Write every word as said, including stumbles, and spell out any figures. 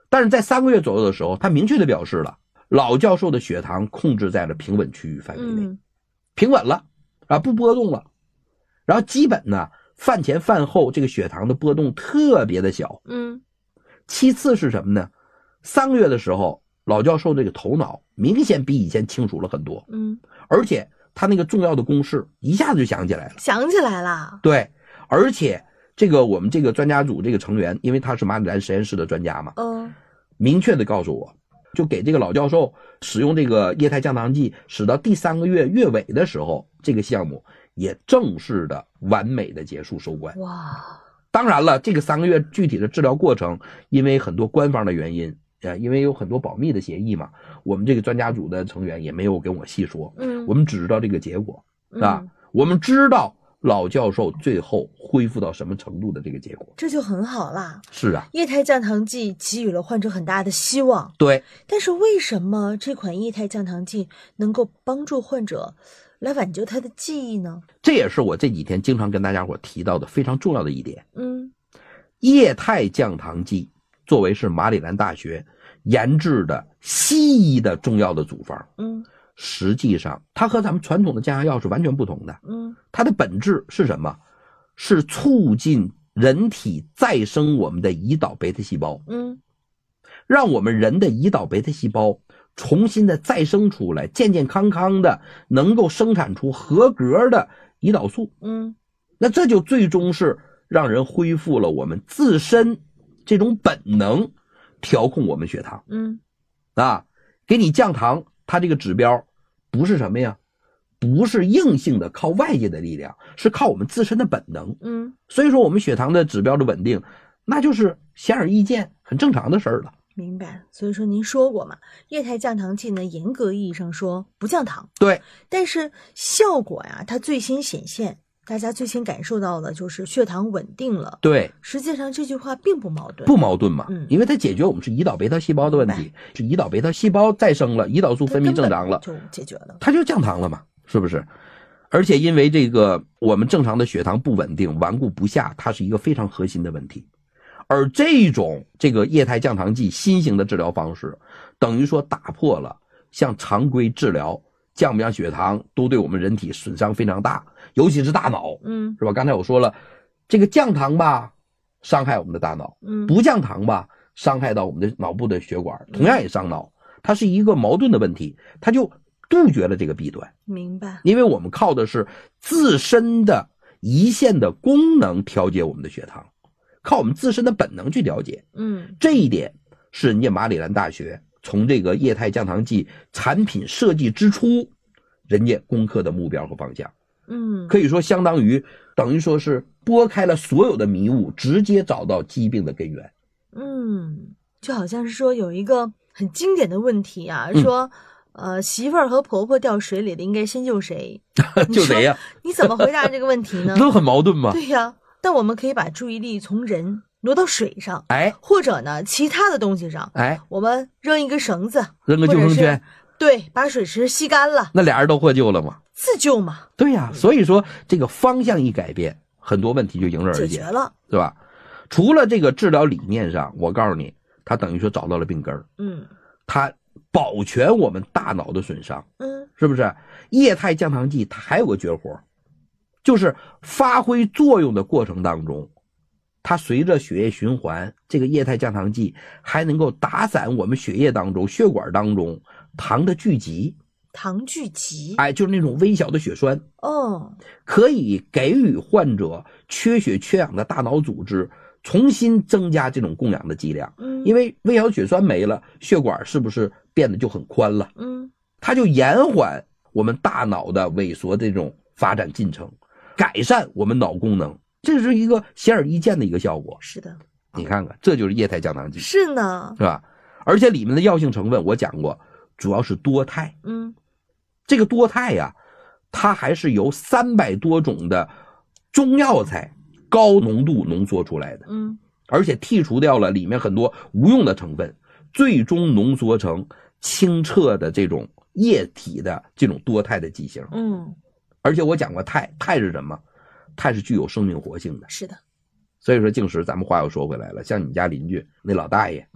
但是在三个月左右的时候，他明确的表示了，老教授的血糖控制在了平稳区域范围内，嗯、平稳了啊，不波动了。然后基本呢，饭前饭后这个血糖的波动特别的小。嗯。其次是什么呢？三个月的时候，老教授这个头脑明显比以前清楚了很多。嗯。而且他那个重要的公式一下子就想起来了。 想起来了。 对，而且这个我们这个专家组这个成员，因为他是马里兰实验室的专家嘛，嗯，明确的告诉我，就给这个老教授使用这个液态降糖剂，使到第三个月月尾的时候，这个项目也正式的完美的结束收官。哇！当然了，这个三个月具体的治疗过程，因为很多官方的原因，呃，因为有很多保密的协议嘛，我们这个专家组的成员也没有跟我细说。嗯，我们只知道这个结果啊，嗯、我们知道老教授最后恢复到什么程度的这个结果， 这就很好啦。 是啊， 液态降糖剂给予了患者很大的希望。 对， 但是为什么这款液态降糖剂能够帮助患者来挽救他的记忆呢？ 这也是我这几天经常跟大家伙提到的非常重要的一点。嗯，液态降糖剂作为是马里兰大学研制的西医的重要的组方，嗯，实际上它和咱们传统的降压药是完全不同的。嗯，它的本质是什么？是促进人体再生我们的胰岛贝塔细胞。嗯，让我们人的胰岛贝塔细胞重新的再生出来，健健康康的能够生产出合格的胰岛素。嗯，那这就最终是让人恢复了我们自身这种本能，调控我们血糖。嗯，啊，给你降糖，它这个指标不是什么呀？不是硬性的靠外界的力量，是靠我们自身的本能。嗯，所以说我们血糖的指标的稳定，那就是显而易见很正常的事儿了。 明白。所以说您说过嘛，液态降糖剂呢，严格意义上说不降糖。 对。但是效果呀，它最先显现，大家最先感受到的就是血糖稳定了。 对。 实际上这句话并不矛盾。 不矛盾嘛。嗯。因为它解决我们是胰岛贝塔细胞的问题，是胰岛贝塔细胞再生了，胰岛素分泌正常了， 就解决了。 它就降糖了嘛，是不是？而且因为这个我们正常的血糖不稳定，顽固不下，它是一个非常核心的问题。而这种这个液态降糖剂新型的治疗方式，等于说打破了像常规治疗降不降血糖都对我们人体损伤非常大，尤其是大脑。嗯，是吧？刚才我说了，这个降糖吧伤害我们的大脑，嗯，不降糖吧伤害到我们的脑部的血管，同样也伤脑。它是一个矛盾的问题，它就杜绝了这个弊端。 明白。 因为我们靠的是自身的胰腺的功能调节我们的血糖，靠我们自身的本能去调节。嗯，这一点是人家马里兰大学从这个液态降糖剂产品设计之初，人家攻克的目标和方向。嗯，可以说相当于等于说是拨开了所有的迷雾，直接找到疾病的根源。 嗯，就好像是说有一个很经典的问题啊，嗯、说呃，媳妇儿和婆婆掉水里了，应该先救谁？ 救谁呀？ 你怎么回答这个问题呢？ 都很矛盾吗？ 对呀。但我们可以把注意力从人挪到水上， 哎， 或者呢其他的东西上， 哎， 我们扔一个绳子， 扔个救生圈， 对，把水池吸干了， 那俩人都获救了吗？ 自救嘛。 对呀，所以说这个方向一改变，很多问题就迎刃而解， 解决了， 对吧？除了这个治疗理念上，我告诉你，他等于说找到了病根儿。嗯，他保全我们大脑的损伤。嗯，是不是？液态降糖剂它还有个绝活，就是发挥作用的过程当中，它随着血液循环，这个液态降糖剂还能够打散我们血液当中、血管当中糖的聚集。 糖聚集， 哎，就是那种微小的血栓。哦，可以给予患者缺血缺氧的大脑组织重新增加这种供氧的剂量。嗯，因为微小血栓没了，血管是不是变得就很宽了？嗯，它就延缓我们大脑的萎缩这种发展进程，改善我们脑功能，这是一个显而易见的一个效果。 是的， 你看看，这就是液态降糖剂。 是呢， 是吧？而且里面的药性成分我讲过，主要是多肽。嗯，这个多肽呀、啊，它还是由三百多种的中药材高浓度浓缩出来的。嗯，而且剔除掉了里面很多无用的成分，最终浓缩成清澈的这种液体的这种多肽的剂型。嗯，而且我讲过肽，肽是什么？肽是具有生命活性的。 是的。 所以说静石，咱们话又说回来了，像你家邻居那老大爷